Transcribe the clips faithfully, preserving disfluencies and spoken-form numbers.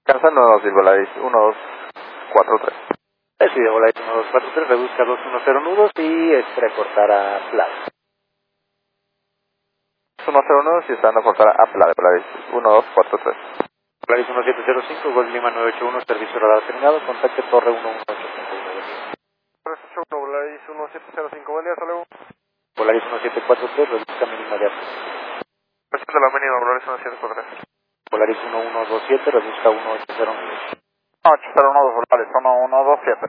Casa nueve dos mil Volaris uno dos cuatro tres. Decide Volaris uno dos cuatro tres, reduzca dos uno cero nudos y espera cortar a Playa. uno cero nudos y están a cortar a Playa, Volaris uno dos cuatro tres. Volaris uno siete cero cinco, Golf Lima nueve ocho uno, servicio radar terminado, contacte Torre uno uno ocho cinco uno. ocho uno, Volaris uno siete cero cinco, buen día, hasta luego. Volaris uno siete cuatro tres, reduzca mínima de alto. Presente la mínima, Volaris uno siete cuatro tres. Volaris uno uno dos siete, reduzca uno ocho cero nueve. ocho cero uno dos, Volaris uno uno dos siete.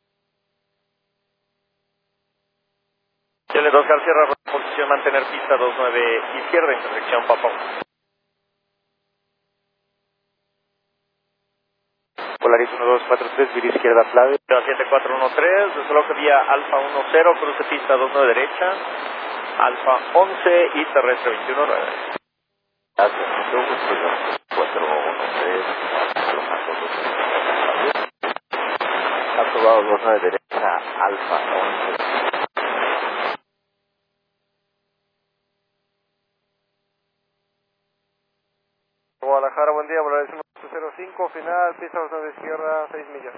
L dos García, posición mantener pista dos nueve izquierda, intersección Papá. Volaris uno dos cuatro tres, vía izquierda Playa. siete cuatro uno tres, desaloje vía Alfa uno cero, cruce pista dos nueve derecha, Alfa once y terrestre veintiuno nueve. Gracias, cuatro uno tres, aprobado dos nueve derecha, Alfa once. Guadalajara, buen día, Volaris uno siete cero cinco, final, pista dos nueve izquierda, seis millas.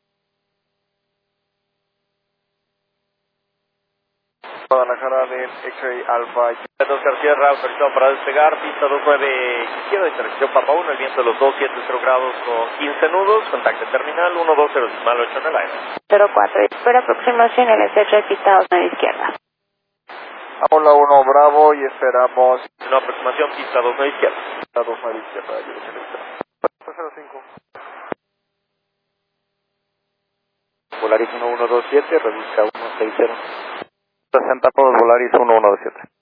Guadalajara del X-Ray Alpha. dos García, autorizado para despegar, pista dos nueve izquierda, intersección Papa uno, el viento de los dos siete cero grados con quince nudos, contacto terminal uno dos cero decimal ocho en el aire. cero cuatro, espera aproximación en el estrecho de pista dos nueve izquierda. Hola uno Bravo y esperamos. Una aproximación, pista dos nueve izquierda. La dos nueve izquierda, dirección extra. cero cinco. Volaris uno uno dos siete, reduzca uno seis cero. sesenta por Volaris uno uno dos siete.